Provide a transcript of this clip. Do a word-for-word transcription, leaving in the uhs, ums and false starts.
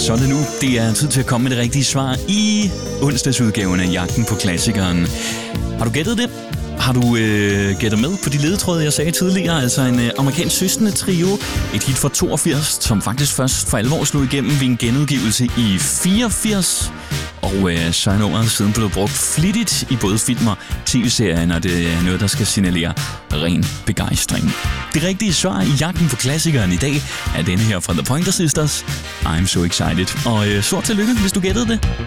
Så er det nu. Det er tid til at komme med det rigtige svar i onsdagsudgaven af Jagten på Klassikeren. Har du gættet det? Har du øh, gættet med på de ledetråde, jeg sagde tidligere? Altså en øh, amerikansk søskende trio. Et hit fra toogfirs, som faktisk først for alvor slog igennem ved en genudgivelse i fireogfirs. Og øh, så er nummeret siden blevet brugt flittigt i både filmer, tv-serier, når det er noget, der skal signalere ren begejstring. Det rigtige svar i Jagten på Klassikeren i dag er denne her fra The Pointer Sisters. I'm so excited. Og øh, stort tillykke, hvis du gættede det.